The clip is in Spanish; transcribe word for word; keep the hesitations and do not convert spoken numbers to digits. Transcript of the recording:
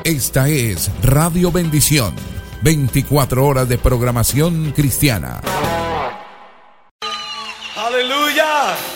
Esta es Radio Bendición, veinticuatro horas de programación cristiana. ¡Aleluya!